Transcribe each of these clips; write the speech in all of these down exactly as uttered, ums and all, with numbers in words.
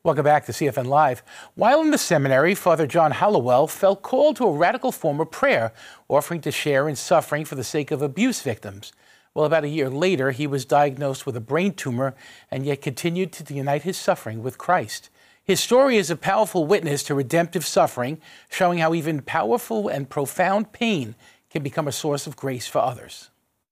Welcome back to C F N Live. While in the seminary, Father John Hallowell felt called to a radical form of prayer, offering to share in suffering for the sake of abuse victims. Well, about a year later, he was diagnosed with a brain tumor and yet continued to unite his suffering with Christ. His story is a powerful witness to redemptive suffering, showing how even powerful and profound pain can become a source of grace for others.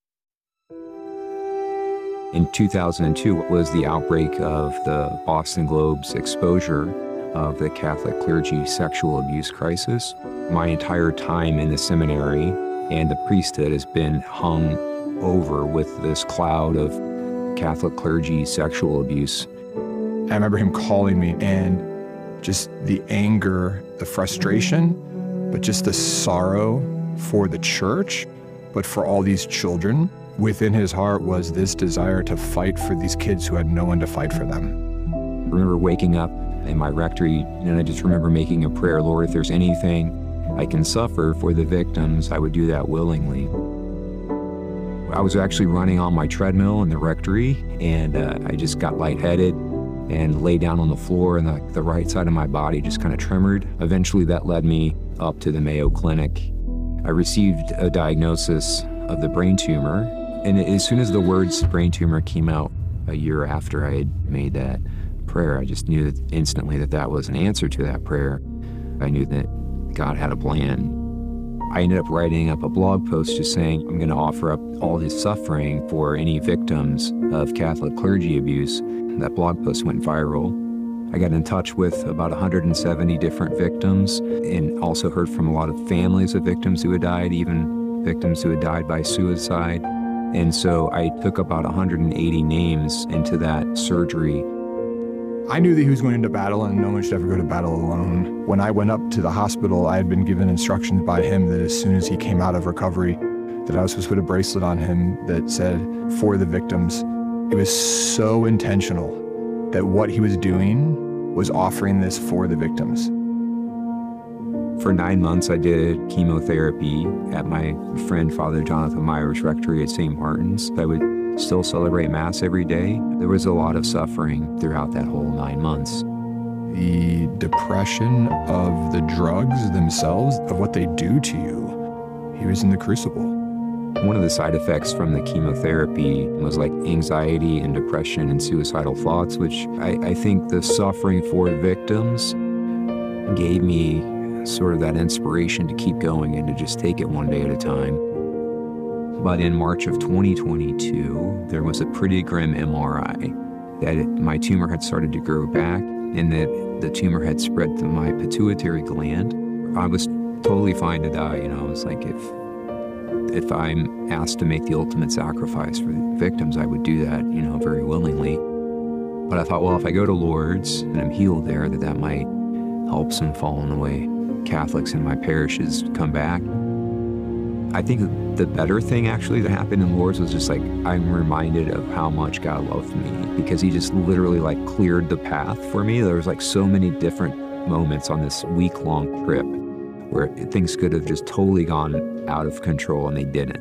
In two thousand two was the outbreak of the Boston Globe's exposure of the Catholic clergy sexual abuse crisis. My entire time in the seminary and the priesthood has been hung over with this cloud of Catholic clergy sexual abuse. I remember him calling me, and just the anger, the frustration, but just the sorrow for the church, but for all these children. Within his heart was this desire to fight for these kids who had no one to fight for them. I remember waking up in my rectory, and I just remember making a prayer, Lord, if there's anything I can suffer for the victims, I would do that willingly. I was actually running on my treadmill in the rectory, and uh, I just got lightheaded and lay down on the floor, and the, the right side of my body just kind of tremored. Eventually that led me up to the Mayo Clinic. I received a diagnosis of the brain tumor, and as soon as the words brain tumor came out a year after I had made that prayer, I just knew that instantly that that was an answer to that prayer. I knew that God had a plan. I ended up writing up a blog post just saying, I'm going to offer up all this suffering for any victims of Catholic clergy abuse. That blog post went viral. I got in touch with about one hundred seventy different victims, and also heard from a lot of families of victims who had died, even victims who had died by suicide. And so I took about one hundred eighty names into that surgery. I knew that he was going into battle, and no one should ever go to battle alone. When I went up to the hospital, I had been given instructions by him that as soon as he came out of recovery, that I was supposed to put a bracelet on him that said, for the victims. It was so intentional that what he was doing was offering this for the victims. For nine months, I did chemotherapy at my friend Father Jonathan Meyer's rectory at Saint Martin's. I would still celebrate Mass every day. There was a lot of suffering throughout that whole nine months. The depression of the drugs themselves, of what they do to you, he was in the crucible. One of the side effects from the chemotherapy was like anxiety and depression and suicidal thoughts, which I, I think the suffering for victims gave me sort of that inspiration to keep going and to just take it one day at a time. But in March of twenty twenty-two, there was a pretty grim M R I that it, my tumor had started to grow back, and that the tumor had spread to my pituitary gland. I was totally fine to die, you know. I was like, if if I'm asked to make the ultimate sacrifice for the victims, I would do that, you know, very willingly. But I thought, well, if I go to Lourdes and I'm healed there, that that might help some fallen away Catholics in my parishes come back. I think the better thing actually that happened in Lourdes was just like, I'm reminded of how much God loved me, because he just literally like cleared the path for me. There was like so many different moments on this week-long trip where things could have just totally gone out of control, and they didn't.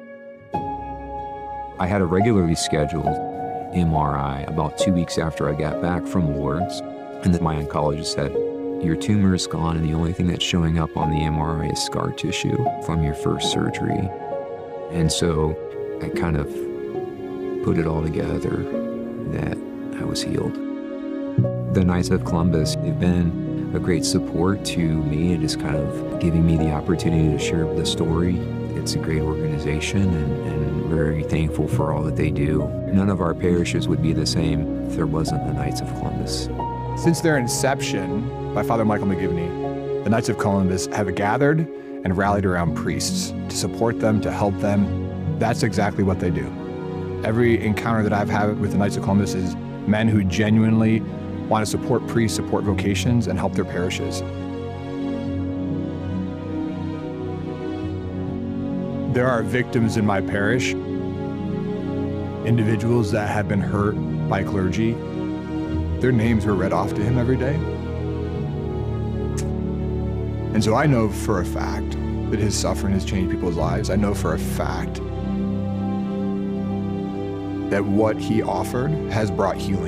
I had a regularly scheduled M R I about two weeks after I got back from Lourdes, and then my oncologist said, your tumor is gone, and the only thing that's showing up on the M R I is scar tissue from your first surgery. And so I kind of put it all together that I was healed. The Knights of Columbus have been a great support to me and just kind of giving me the opportunity to share the story. It's a great organization, and, and very thankful for all that they do. None of our parishes would be the same if there wasn't the Knights of Columbus. Since their inception by Father Michael McGivney, the Knights of Columbus have gathered and rallied around priests to support them, to help them. That's exactly what they do. Every encounter that I've had with the Knights of Columbus is men who genuinely want to support priests, support vocations, and help their parishes. There are victims in my parish, individuals that have been hurt by clergy. Their names were read off to him every day. And so I know for a fact that his suffering has changed people's lives. I know for a fact that what he offered has brought healing.